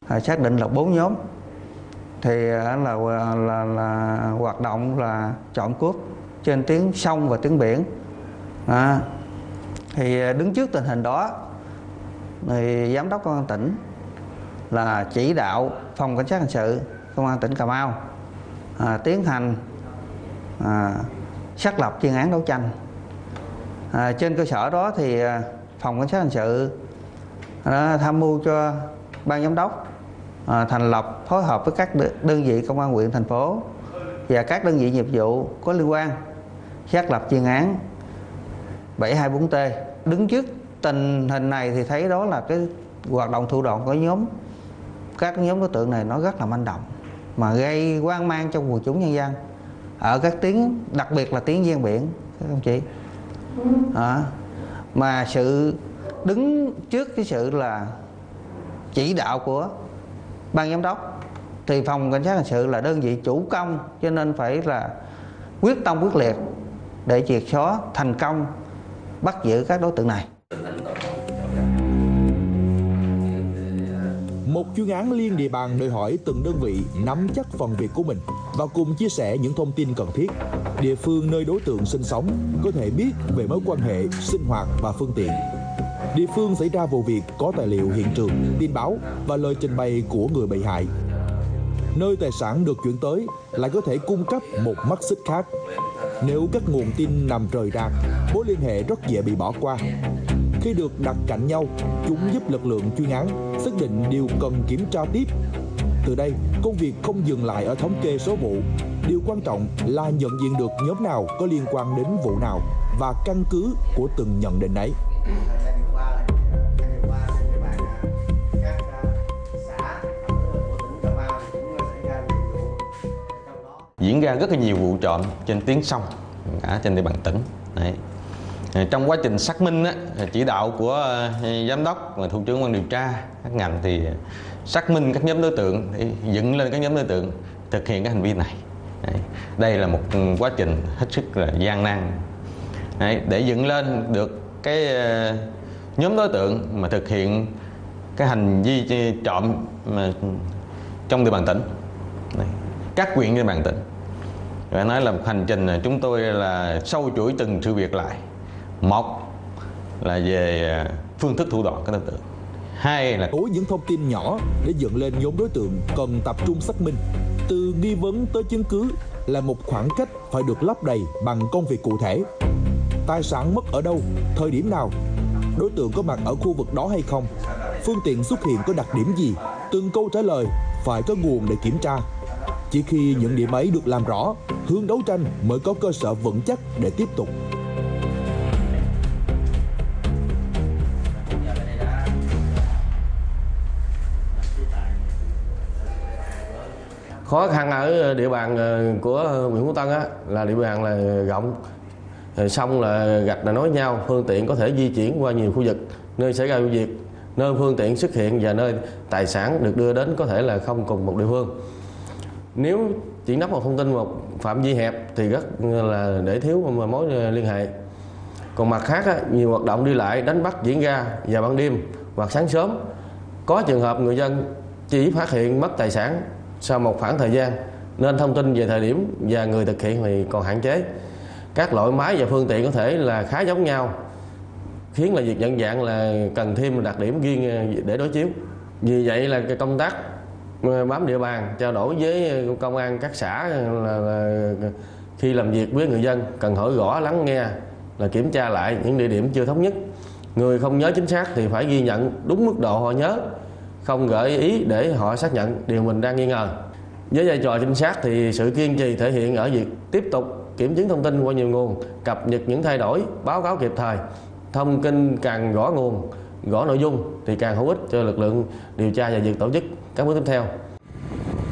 Xác định là 4 nhóm thì là hoạt động là trộm cướp trên tuyến sông và tuyến biển. Thì đứng trước tình hình đó thì giám đốc công an tỉnh là chỉ đạo phòng cảnh sát hình sự công an tỉnh Cà Mau tiến hành xác lập chuyên án đấu tranh. Trên cơ sở đó thì phòng cảnh sát hình sự đã tham mưu cho ban giám đốc thành lập phối hợp với các đơn vị công an huyện, thành phố và các đơn vị nghiệp vụ có liên quan xác lập chuyên án 724T. Đứng trước tình hình này thì thấy đó là cái hoạt động thủ đoạn của các nhóm đối tượng này nó rất là manh động mà gây hoang mang trong quần chúng nhân dân ở các tuyến, đặc biệt là tuyến ven biển các đồng chí. Mà sự đứng trước cái sự là chỉ đạo của ban giám đốc thì phòng cảnh sát hình sự là đơn vị chủ công, cho nên phải là quyết tâm quyết liệt để triệt xóa thành công, bắt giữ các đối tượng này. Một chuyên án liên địa bàn đòi hỏi từng đơn vị nắm chắc phần việc của mình và cùng chia sẻ những thông tin cần thiết. Địa phương nơi đối tượng sinh sống có thể biết về mối quan hệ, sinh hoạt và phương tiện. Địa phương xảy ra vụ việc có tài liệu hiện trường, tin báo và lời trình bày của người bị hại. Nơi tài sản được chuyển tới lại có thể cung cấp một mắt xích khác. Nếu các nguồn tin nằm rời rạc, mối liên hệ rất dễ bị bỏ qua. Khi được đặt cạnh nhau, chúng giúp lực lượng chuyên án xác định điều cần kiểm tra tiếp. Từ đây, công việc không dừng lại ở thống kê số vụ. Điều quan trọng là nhận diện được nhóm nào có liên quan đến vụ nào và căn cứ của từng nhận định ấy. Diễn ra rất là nhiều vụ trộm trên tuyến sông cả trên địa bàn tỉnh. Đấy. Trong quá trình xác minh chỉ đạo của giám đốc và thủ trưởng quan điều tra các ngành thì xác minh các nhóm đối tượng, thì dựng lên các nhóm đối tượng thực hiện cái hành vi này. Đấy. Đây là một quá trình hết sức là gian nan. Đấy. Để dựng lên được cái nhóm đối tượng mà thực hiện cái hành vi trộm mà trong địa bàn tỉnh, đấy, các huyện trên địa bàn tỉnh. Phải nói là một hành trình chúng tôi là sâu chuỗi từng sự việc lại. Một là về phương thức thủ đoạn các đối tượng. Hai là với những thông tin nhỏ để dựng lên nhóm đối tượng cần tập trung xác minh. Từ nghi vấn tới chứng cứ là một khoảng cách phải được lấp đầy bằng công việc cụ thể. Tài sản mất ở đâu, thời điểm nào, đối tượng có mặt ở khu vực đó hay không, phương tiện xuất hiện có đặc điểm gì, từng câu trả lời phải có nguồn để kiểm tra. Chỉ khi những điểm ấy được làm rõ, hướng đấu tranh mới có cơ sở vững chắc để tiếp tục. Khó khăn ở địa bàn của huyện Phú Tân là địa bàn là rộng, sông là gạch là nối nhau, phương tiện có thể di chuyển qua nhiều khu vực, nơi xảy ra vụ việc, nơi phương tiện xuất hiện và nơi tài sản được đưa đến có thể là không cùng một địa phương. Nếu chỉ nắm một thông tin một phạm vi hẹp thì rất là để thiếu mối liên hệ. Còn mặt khác nhiều hoạt động đi lại đánh bắt diễn ra vào ban đêm hoặc sáng sớm. Có trường hợp người dân chỉ phát hiện mất tài sản sau một khoảng thời gian, nên thông tin về thời điểm và người thực hiện thì còn hạn chế. Các loại máy và phương tiện có thể là khá giống nhau, khiến là việc nhận dạng là cần thêm đặc điểm riêng để đối chiếu. Vì vậy là cái công tác bám địa bàn, trao đổi với công an các xã là khi làm việc với người dân cần hỏi rõ, lắng nghe, là kiểm tra lại những địa điểm chưa thống nhất. Người không nhớ chính xác thì phải ghi nhận đúng mức độ họ nhớ, không gợi ý để họ xác nhận điều mình đang nghi ngờ. Với vai trò trinh sát thì sự kiên trì thể hiện ở việc tiếp tục kiểm chứng thông tin qua nhiều nguồn, cập nhật những thay đổi, báo cáo kịp thời. Thông tin càng rõ nguồn, rõ nội dung thì càng hữu ích cho lực lượng điều tra và việc tổ chức các bước tiếp theo.